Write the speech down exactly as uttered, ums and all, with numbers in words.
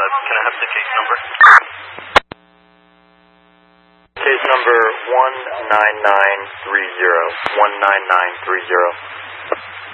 but can I have the case number? Case number one nine nine three zero. one nine nine three zero.